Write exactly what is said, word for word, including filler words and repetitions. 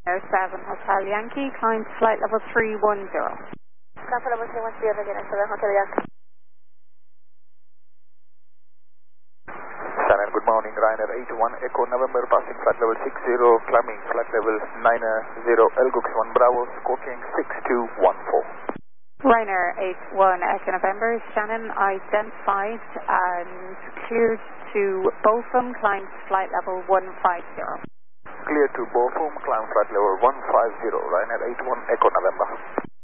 Air seven Hotel Yankee, climb to flight level three one zero. Climb level three one zero, again, seven Hotel Yankee. Shannon, good morning. Ryanair eight one Echo November, passing flight level six zero, climbing flight level nine zero, Elgux one Bravo, squawking six two one four. Ryanair eight one Echo November, Shannon identified and cleared to Bochum, climb to flight level one five zero. Clear to Bochum, climb flight level one five zero, Ryanair eight one Echo November.